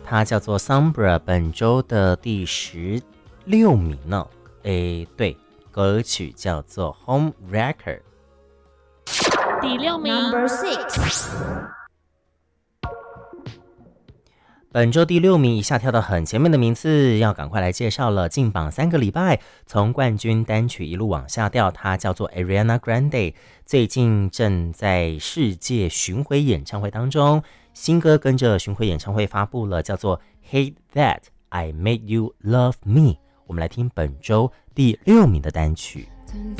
它叫做 Sombra， 本周的第16名呢。对，歌曲叫做 Home Wrecker。 第6名 Number 6。 本周第6名一下跳到很前面的名次，要赶快来介绍了。进榜3个礼拜，从冠军单曲一路往下掉，它叫做 Ariana Grande， 最近正在世界巡回演唱会当中，新歌跟着巡回演唱会发布了，叫做 Hate That I Made You Love Me。我们来听本周第6名的单曲。